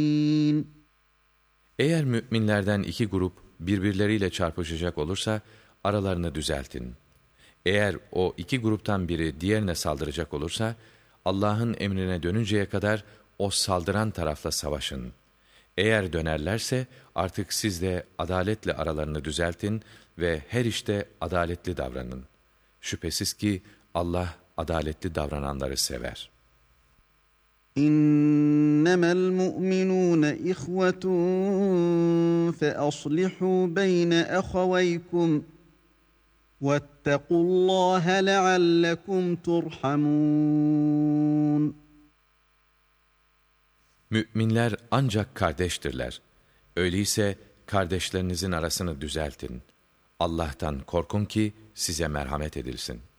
Eğer müminlerden iki grup birbirleriyle çarpışacak olursa aralarını düzeltin. Eğer o iki gruptan biri diğerine saldıracak olursa Allah'ın emrine dönünceye kadar o saldıran tarafla savaşın. Eğer dönerlerse artık siz de adaletle aralarını düzeltin ve her işte adaletli davranın. Şüphesiz ki Allah adaletli davrananları sever. İnnemel mu'minûne ihvetun fe aslihû beyne ahavaykum vettequllâhe leallekum turhamûn. Müminler ancak kardeştirler. Öyleyse kardeşlerinizin arasını düzeltin. Allah'tan korkun ki size merhamet edilsin.